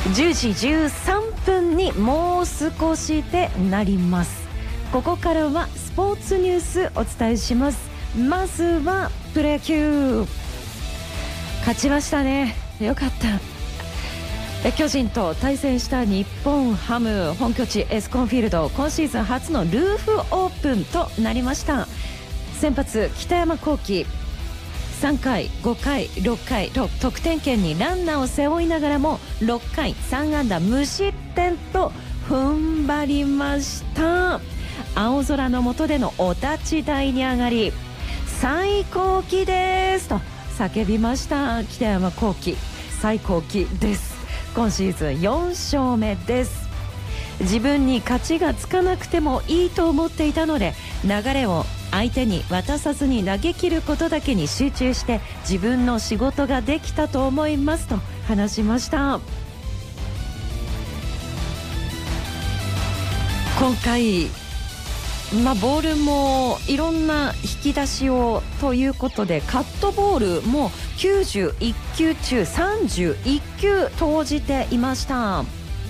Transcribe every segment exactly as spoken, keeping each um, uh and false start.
じゅうじじゅうさんぷんにもう少しでなります。ここからはスポーツニュースお伝えします。まずはプロ野球、勝ちましたね。よかった。巨人と対戦した日本ハム、本拠地エスコンフィールド、今シーズン初のルーフオープンとなりました。先発北山亘基、さんかいごかいろっかいと得点圏にランナーを背負いながらもろっかいさんあんだ無失点と踏ん張りました。青空の下でのお立ち台に上がり、最高期ですと叫びました。北山亘基、最高期です。今シーズンよんしょうめです。自分に勝ちがつかなくてもいいと思っていたので、流れを相手に渡さずに投げ切ることだけに集中して自分の仕事ができたと思いますと話しました。今回まあ、ボールもいろんな引き出しをということで、カットボールもきゅうじゅういっきゅう中さんじゅういっきゅう投じていました。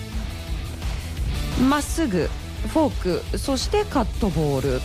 まっすぐ、フォーク、そしてカットボール。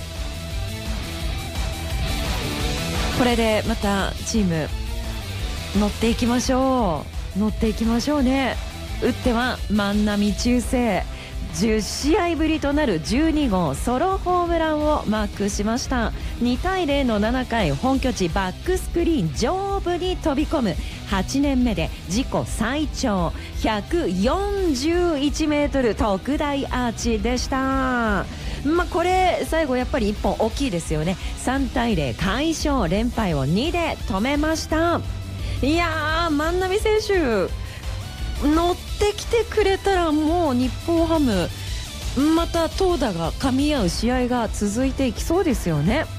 これでまたチーム乗っていきましょう乗っていきましょうね。打っては万波中正、じゅっしあいぶりとなるじゅうにごうソロホームランをマークしました。にたいゼロのななかい、本拠地バックスクリーン上部に飛び込むはちねんめで自己最長ひゃくよんじゅういちメートル特大アーチでした。まあ、これ最後やっぱりいっぽん大きいですよね。さんたいゼロ快勝、連敗をにで止めました。いやー、万波選手乗ってきてくれたらもう日本ハムまた投打が噛み合う試合が続いていきそうですよね。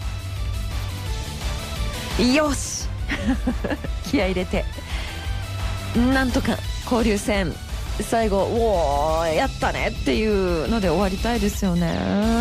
よし気合い入れてなんとか交流戦最後おーやったねっていうので終わりたいですよね。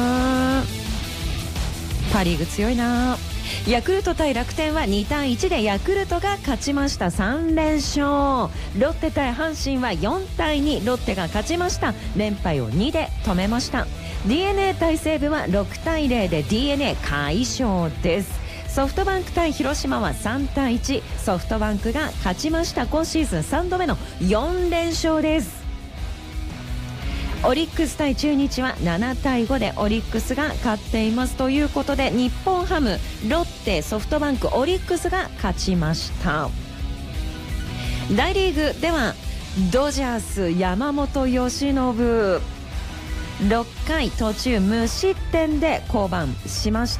パ・リーグ強いな。ヤクルト対楽天はにたいいちでヤクルトが勝ちました。さんれんしょう。ロッテ対阪神はよんたいにロッテが勝ちました。連敗をにで止めました。 ディーエヌエー 対西武はろくたいゼロで ディーエヌエー 快勝です。ソフトバンク対広島はさんたいいち、ソフトバンクが勝ちました。今シーズンさんどめのよんれんしょうです。オリックス対中日はななたいごでオリックスが勝っていますということで、日本ハム、ロッテ、ソフトバンク、オリックスが勝ちました。大リーグではドジャース山本由伸ろっかい途中無失点で降板しました。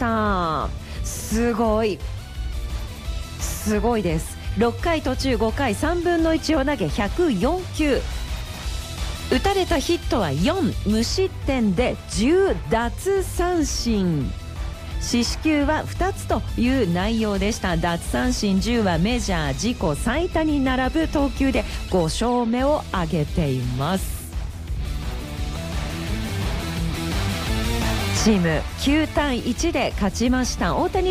すごいすごいです。ろっかい途中ごかいさんぶんのいちを投げひゃくよんきゅう、打たれたヒットはよん、無失点でじゅうだつさんしん、四死球はふたつという内容でした。奪三振じゅうはメジャー自己最多に並ぶ投球でごしょうめを挙げています。チームきゅうたいいちで勝ちました。大谷